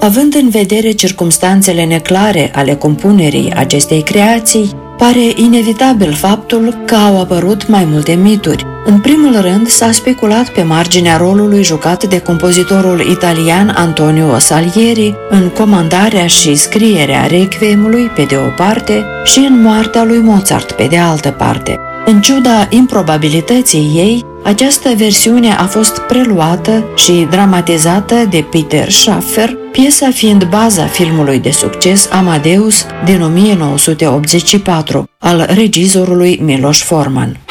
Având în vedere circumstanțele neclare ale compunerii acestei creații, pare inevitabil faptul că au apărut mai multe mituri. În primul rând, s-a speculat pe marginea rolului jucat de compozitorul italian Antonio Salieri în comandarea și scrierea Requiemului pe de o parte și în moartea lui Mozart pe de altă parte. În ciuda improbabilității ei, această versiune a fost preluată și dramatizată de Peter Schaffer, piesa fiind baza filmului de succes Amadeus din 1984, al regizorului Miloš Forman.